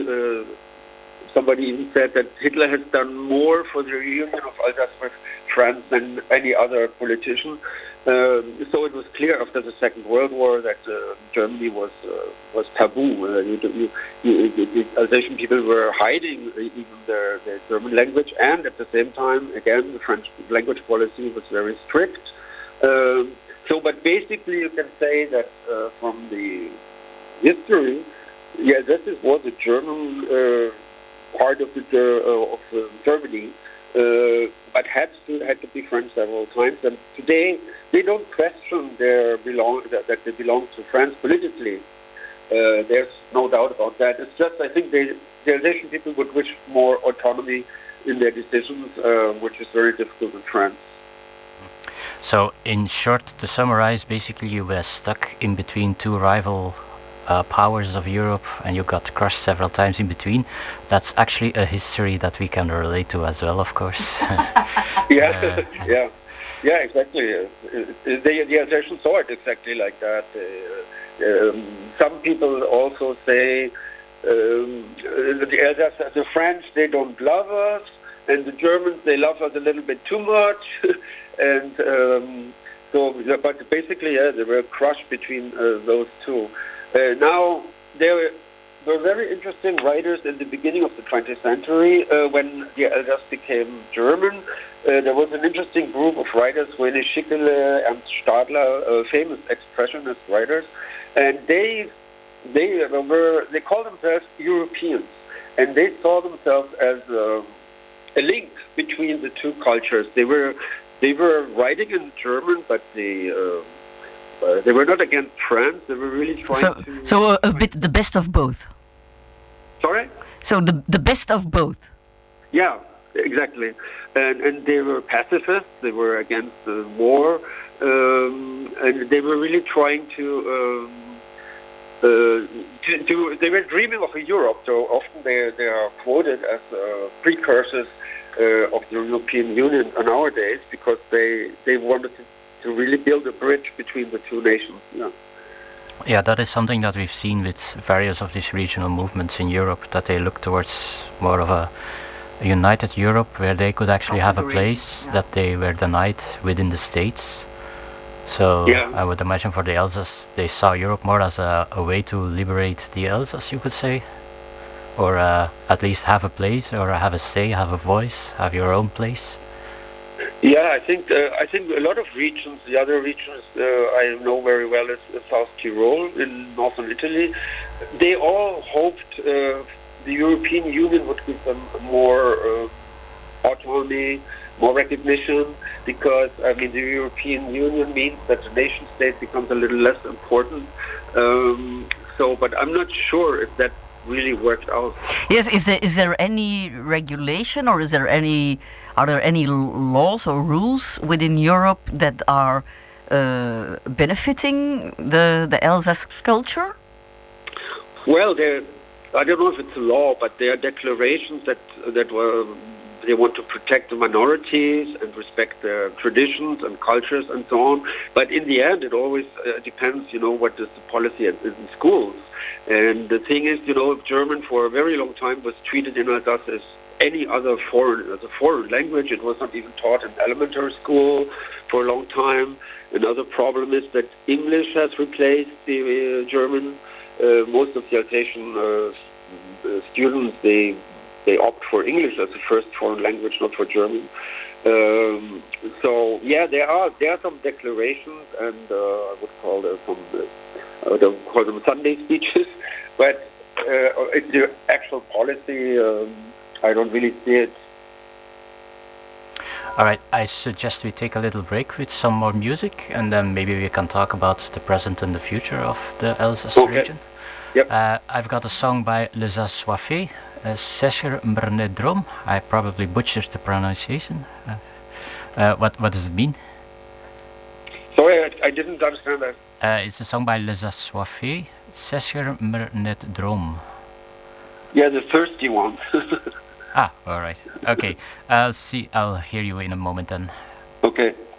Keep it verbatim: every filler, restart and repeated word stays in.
Uh, somebody even said that Hitler has done more for the reunion of Alsace with France than any other politician. Um, so it was clear after the Second World War that uh, Germany was uh, was taboo. Uh, you, you, you, you, Alsatian people were hiding even their, their German language, and at the same time, again, the French language policy was very strict. Um, so, but basically, you can say that uh, from the history, yeah, this is, was a German uh, part of the uh, of uh, Germany, uh, but had to had to be French several times. And today, they don't question their belong that, that they belong to France politically. Uh, there's no doubt about that. It's just I think they, the Alsatian people would wish more autonomy in their decisions, uh, which is very difficult in France. So, in short, to summarize, basically you were stuck in between two rival uh, powers of Europe, and you got crushed several times in between. That's actually a history that we can relate to as well, of course. yeah, uh, yeah. Yeah, exactly. Uh, the, the Alsatians saw it exactly like that. Uh, um, some people also say um, the Alsace, the French, they don't love us, and the Germans, they love us a little bit too much. and um, so, but basically, yeah, they were crushed between uh, those two. Uh, now, there were, there were very interesting writers in the beginning of the twentieth century uh, when the Alsace became German. Uh, there was an interesting group of writers, René Schickele, Ernst Stadler, uh, famous expressionist writers, and they they were they called themselves Europeans, and they saw themselves as uh, a link between the two cultures. They were they were writing in German, but they uh, uh, they were not against France. They were really trying so, to so uh, a bit the best of both. Sorry? So the the best of both. Yeah. Exactly, and and they were pacifists. They were against the war, um, and they were really trying to, um, uh, to, to. They were dreaming of a Europe. So often they they are quoted as uh, precursors uh, of the European Union nowadays because they they wanted to, to really build a bridge between the two nations. Yeah. Yeah, that is something that we've seen with various of these regional movements in Europe. That they look towards more of a united Europe where they could actually have a place yeah. that they were denied within the States. So yeah. I would imagine for the Alsace, they saw Europe more as a, a way to liberate the Alsace, you could say, or uh, at least have a place, or have a say, have a voice, have your own place. Yeah, I think uh, I think a lot of regions, the other regions uh, I know very well is uh, South Tyrol in northern Italy. They all hoped uh, the European Union would give them more uh, autonomy, more recognition, because I mean the European Union means that the nation state becomes a little less important. Um, so, but I'm not sure if that really worked out. Yes, is there is there any regulation, or is there any are there any laws or rules within Europe that are uh, benefiting the the Alsace culture? Well, there. I don't know if it's a law, but there are declarations that that were they want to protect the minorities and respect their traditions and cultures and so on. But in the end, it always uh, depends, you know, what is the policy in, in schools. And the thing is, you know, German for a very long time was treated in Alsace as any other foreign as a foreign language. It was not even taught in elementary school for a long time. Another problem is that English has replaced the uh, German. Uh, most of the Alsatian uh, students, they they opt for English as the first foreign language, not for German. Um, so yeah, there are there are some declarations, and uh, I would call them some uh, I would call them Sunday speeches, but uh, it's the actual policy. Um, I don't really see it. All right, I suggest we take a little break with some more music, and then maybe we can talk about the present and the future of the Alsace okay. region. Yep. Uh, I've got a song by Les Assoiffés, uh, Sescher Mrne Drom. I probably butchered the pronunciation. Uh, uh, what what does it mean? Sorry, I, I didn't understand that. Uh, it's a song by Les Assoiffés, Sescher Mrne Drom. Yeah, the thirsty one. Ah, all right. Okay. I'll see. I'll hear you in a moment then. Okay.